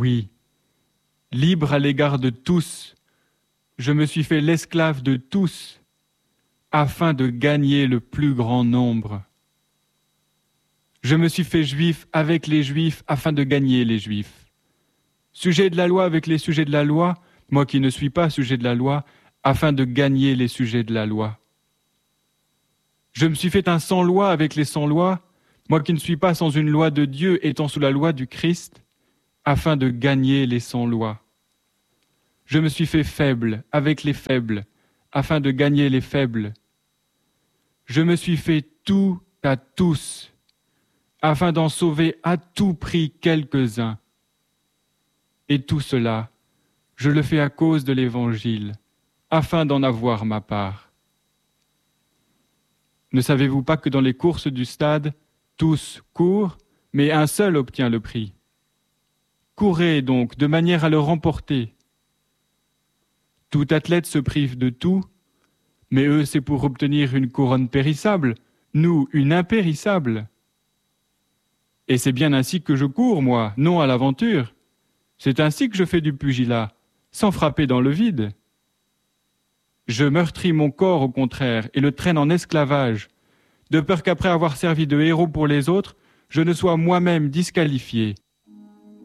Oui, libre à l'égard de tous, je me suis fait l'esclave de tous, afin de gagner le plus grand nombre. Je me suis fait juif avec les juifs afin de gagner les juifs. Sujet de la loi avec les sujets de la loi, moi qui ne suis pas sujet de la loi, afin de gagner les sujets de la loi. Je me suis fait un sans loi avec les sans loi, moi qui ne suis pas sans une loi de Dieu étant sous la loi du Christ, afin de gagner les sans loi. Je me suis fait faible avec les faibles, afin de gagner les faibles. Je me suis fait tout à tous, afin d'en sauver à tout prix quelques-uns. Et tout cela, je le fais à cause de l'Évangile, afin d'en avoir ma part. Ne savez-vous pas que dans les courses du stade, tous courent, mais un seul obtient le prix? Courez donc de manière à le remporter. Tout athlète se prive de tout, mais eux c'est pour obtenir une couronne périssable, nous une impérissable. Et c'est bien ainsi que je cours, moi, non à l'aventure. C'est ainsi que je fais du pugilat, sans frapper dans le vide. Je meurtris mon corps au contraire et le traîne en esclavage, de peur qu'après avoir servi de héros pour les autres, je ne sois moi-même disqualifié